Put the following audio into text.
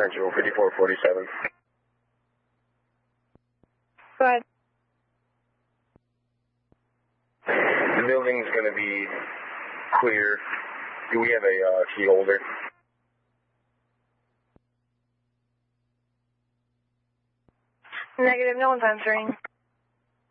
Central 5447. Go ahead. The building's going to be clear. Do we have a key holder? Negative, no one's answering.